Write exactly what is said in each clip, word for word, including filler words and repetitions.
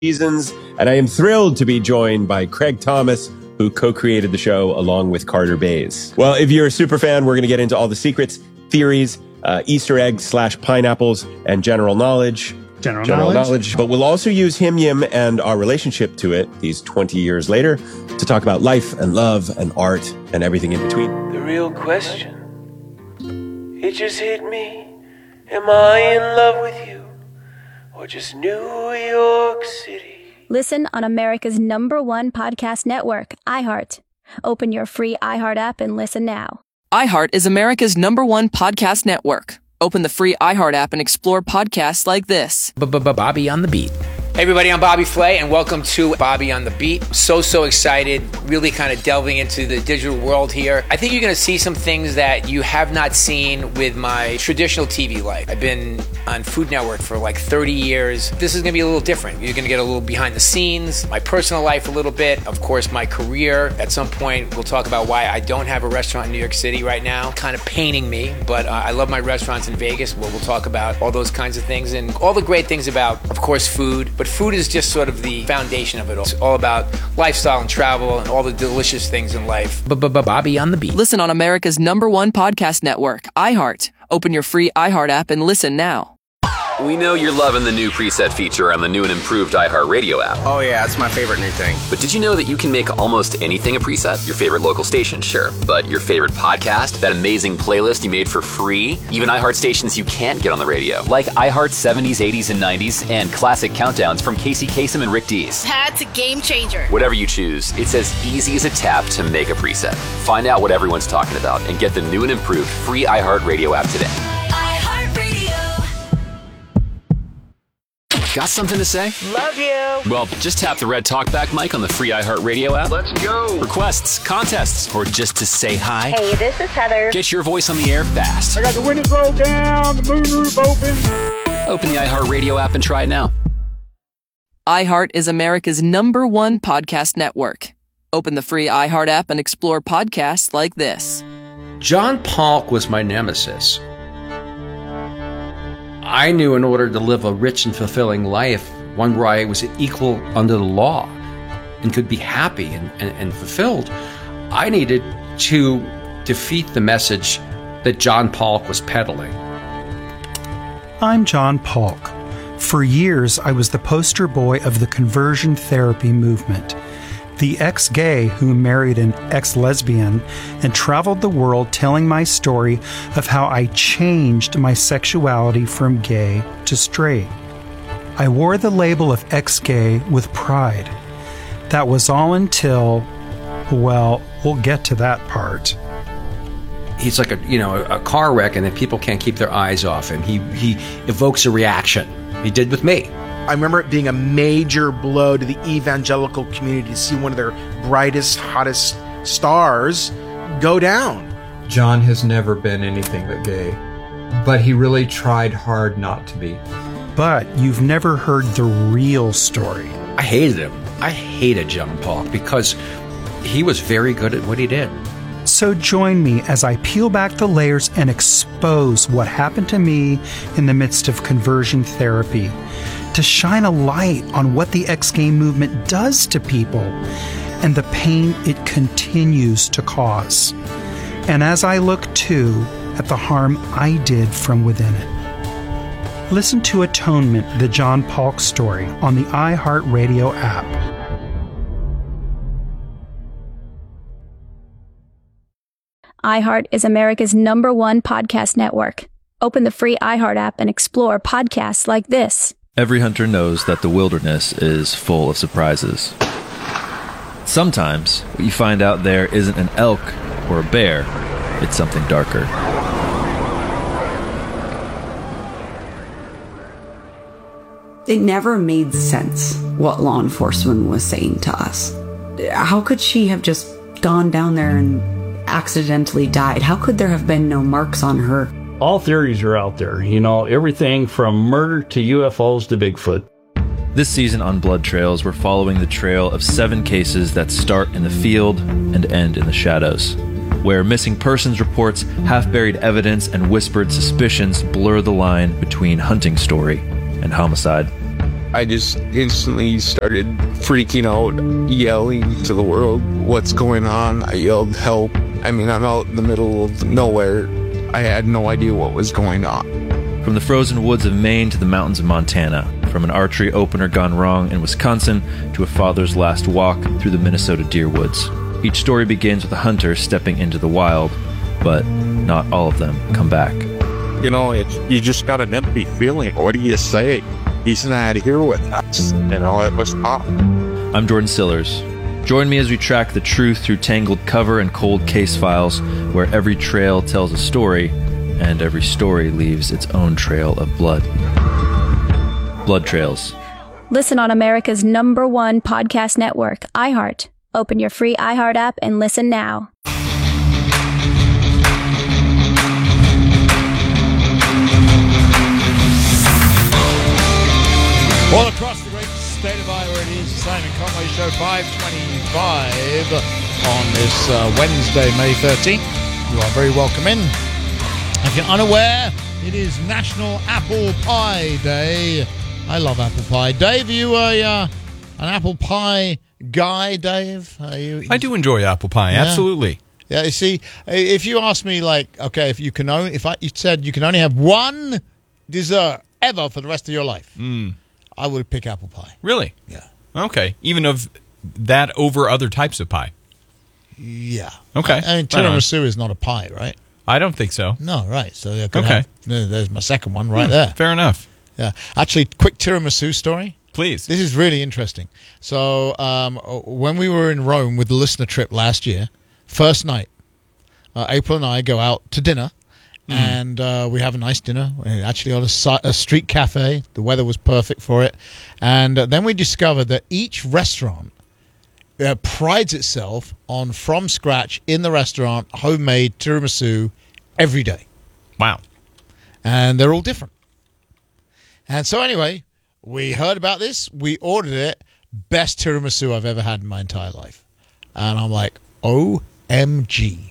seasons, and I am thrilled to be joined by Craig Thomas, who co-created the show along with Carter Bays. Well, if you're a super fan, we're going to get into all the secrets, theories, uh, Easter eggs slash pineapples, and general knowledge. General, general knowledge. knowledge. But we'll also use Him Yim and our relationship to it these twenty years later to talk about life and love and art and everything in between. The real question, it just hit me. Am I in love with you or just New York City? Listen on America's number one podcast network, iHeart. Open your free iHeart app and listen now. iHeart is America's number one podcast network. Open the free iHeart app and explore podcasts like this. Bobby on the Beat. Hey everybody, I'm Bobby Flay, and welcome to Bobby on the Beat. So, so excited, really kind of delving into the digital world here. I think you're going to see some things that you have not seen with my traditional T V life. I've been on Food Network for like thirty years. This is going to be a little different. You're going to get a little behind the scenes, my personal life a little bit, of course, my career. At some point, we'll talk about why I don't have a restaurant in New York City right now. Kind of paining me, but uh, I love my restaurants in Vegas. Well, we'll talk about all those kinds of things and all the great things about, of course, food. But food is just sort of the foundation of it all. It's all about lifestyle and travel and all the delicious things in life. Bobby on the Beat. Listen on America's number one podcast network, iHeart. Open your free iHeart app and listen now. We know you're loving the new preset feature on the new and improved iHeartRadio app. Oh yeah, it's my favorite new thing. But did you know that you can make almost anything a preset? Your favorite local station, sure. But your favorite podcast? That amazing playlist you made for free? Even iHeart stations you can't get on the radio. Like iHeart's seventies, eighties, and nineties, and classic countdowns from Casey Kasem and Rick Dees. That's a game changer. Whatever you choose, it's as easy as a tap to make a preset. Find out what everyone's talking about and get the new and improved free iHeartRadio app today. Got something to say? Love you. Well, just tap the red talkback mic on the free iHeartRadio app. Let's go. Requests, contests, or just to say hi. Hey, this is Heather. Get your voice on the air fast. I got the windows rolled down, the moonroof open. Open the iHeartRadio app and try it now. iHeart is America's number one podcast network. Open the free iHeart app and explore podcasts like this. John Polk was my nemesis. I knew in order to live a rich and fulfilling life, one where I was equal under the law and could be happy and, and, and fulfilled, I needed to defeat the message that John Polk was peddling. I'm John Polk. For years, I was the poster boy of the conversion therapy movement. The ex-gay who married an ex-lesbian and traveled the world telling my story of how I changed my sexuality from gay to straight. I wore the label of ex-gay with pride. That was all until, well, we'll get to that part. He's like a, you know, a car wreck, and then people can't keep their eyes off him. He, he evokes a reaction. He did with me. I remember it being a major blow to the evangelical community to see one of their brightest, hottest stars go down. John has never been anything but gay, but he really tried hard not to be. But you've never heard the real story. I hated him. I hated John Polk because he was very good at what he did. So join me as I peel back the layers and expose what happened to me in the midst of conversion therapy, to shine a light on what the ex-gay movement does to people and the pain it continues to cause. And as I look, too, at the harm I did from within it. Listen to Atonement, the John Polk story, on the iHeartRadio app. iHeart is America's number one podcast network. Open the free iHeart app and explore podcasts like this. Every hunter knows that the wilderness is full of surprises. Sometimes, what you find out there isn't an elk or a bear, it's something darker. It never made sense what law enforcement was saying to us. How could she have just gone down there and accidentally died? How could there have been no marks on her? All theories are out there, you know, everything from murder to U F Os to Bigfoot. This season on Blood Trails, we're following the trail of seven cases that start in the field and end in the shadows, where missing persons reports, half-buried evidence, and whispered suspicions blur the line between hunting story and homicide. I just instantly started freaking out, yelling to the world, what's going on? I yelled, help. I mean, I'm out in the middle of nowhere. I had no idea what was going on. From the frozen woods of Maine to the mountains of Montana, from an archery opener gone wrong in Wisconsin to a father's last walk through the Minnesota deer woods. Each story begins with a hunter stepping into the wild, but not all of them come back. You know, it's, you just got an empty feeling. What do you say? He's not here with us. You know, it was tough. I'm Jordan Sillers. Join me as we track the truth through tangled cover and cold case files, where every trail tells a story, and every story leaves its own trail of blood. Blood Trails. Listen on America's number one podcast network, iHeart. Open your free iHeart app and listen now. All across the great state of Iowa, it is the Simon Conway Show, five twenty-five on this uh, Wednesday, May thirteenth. You are very welcome in. If you're unaware, it is National Apple Pie Day. I love apple pie. Dave, are you a, uh, an apple pie guy, Dave? Are you, I do enjoy apple pie, yeah. absolutely. Yeah, you see, if you ask me, like, okay, if you can only, if I you said you can only have one dessert ever for the rest of your life, Mm. I would pick apple pie. Really? Yeah. Okay. Even of that over other types of pie? Yeah. Okay. I, I mean, tiramisu is not a pie, right? I don't think so. No, right. So I could Okay. have, there's my second one right Hmm, there. Fair enough. Yeah. Actually, quick tiramisu story. Please. This is really interesting. So um, when we were in Rome with the listener trip last year, first night, uh, April and I go out to dinner. Mm. And uh, we have a nice dinner. We actually on a, si- a street cafe. The weather was perfect for it. And uh, then we discovered that each restaurant uh, prides itself on from scratch in the restaurant homemade tiramisu every day. Wow. And they're all different. And so anyway, we heard about this. We ordered it. Best tiramisu I've ever had in my entire life. And I'm like, O M G.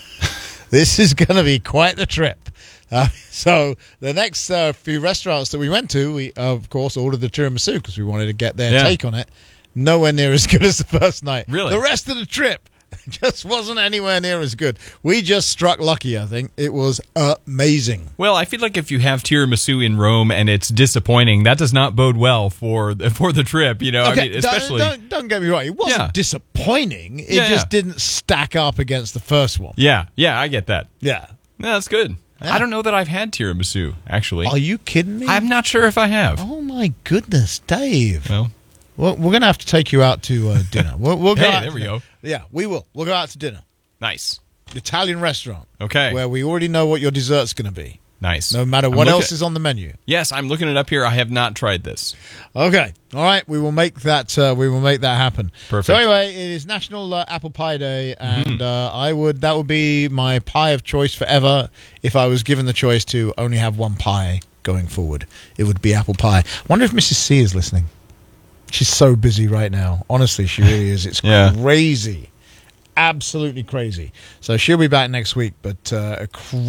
This is going to be quite the trip. Uh, so the next uh, few restaurants that we went to, we, uh, of course, ordered the tiramisu because we wanted to get their Yeah. take on it. Nowhere near as good as the first night. Really? The rest of the trip just wasn't anywhere near as good. We just struck lucky, I think. It was amazing. Well, I feel like if you have tiramisu in Rome and it's disappointing, that does not bode well for for the trip. You know, Okay, I mean, especially don't, don't, don't get me wrong. It wasn't Yeah. disappointing. It Yeah, just yeah. didn't stack up against the first one. yeah, yeah, I get that. Yeah. No, that's good. Yeah. I don't know that I've had tiramisu actually. Are you kidding me? I'm not sure if I have. Oh my goodness, Dave. Well, Well, we're going to have to take you out to uh, dinner. We'll, we'll go Hey, out there to we dinner. go. Yeah, we will. We'll go out to dinner. Nice. Italian restaurant. Okay. Where we already know what your dessert's going to be. Nice. No matter I'm what looking- else is on the menu. Yes, I'm looking it up here. I have not tried this. Okay. All right. We will make that. Uh, we will make that happen. Perfect. So anyway, it is National uh, Apple Pie Day, and Mm-hmm. uh, I would that would be my pie of choice forever if I was given the choice to only have one pie going forward. It would be apple pie. Wonder if Missus C is listening. She's so busy right now. Honestly, she really is. It's Yeah. crazy. Absolutely crazy. So she'll be back next week, but uh,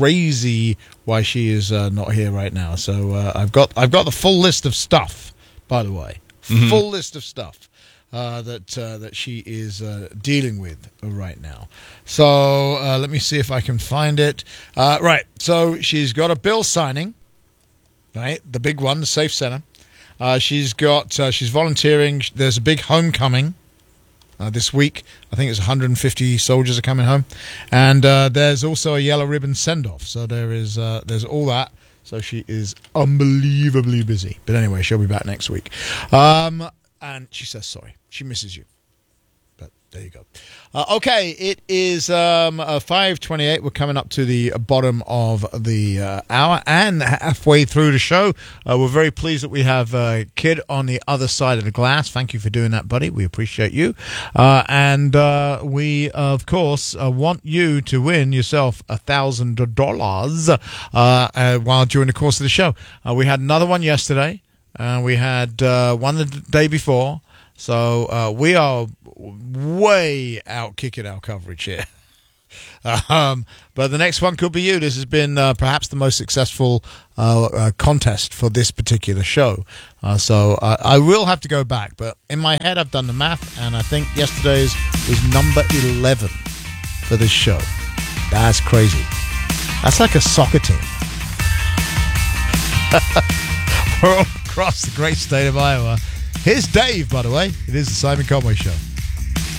crazy why she is uh, not here right now. So uh, I've got I've got the full list of stuff, by the way, Mhm. full list of stuff uh, that uh, that she is uh, dealing with right now. So uh, let me see if I can find it. Uh, right. So she's got a bill signing. Right, the big one, the Safe Center. Uh, she's got uh, she's volunteering. There's a big homecoming. Uh, this week, I think it's one hundred fifty soldiers are coming home, and uh, there's also a yellow ribbon send-off. So there is, uh, there's all that. So she is unbelievably busy. But anyway, she'll be back next week. Um, and she says sorry. She misses you. But there you go. Uh, okay, it is um, uh, five twenty-eight. We're coming up to the bottom of the uh, hour and halfway through the show. Uh, we're very pleased that we have a kid on the other side of the glass. Thank you for doing that, buddy. We appreciate you. Uh, and uh, we, of course, uh, want you to win yourself a thousand dollars uh, while during the course of the show. Uh, we had another one yesterday. Uh, we had uh, one the day before. So uh, we are way out kicking our coverage here. Um, but the next one could be you. This has been uh, perhaps the most successful uh, uh, contest for this particular show. Uh, so uh, I will have to go back. But in my head, I've done the math, and I think yesterday's was number eleven for this show. That's crazy. That's like a soccer team. We're all across the great state of Iowa. Here's Dave, by the way. It is the Simon Conway Show.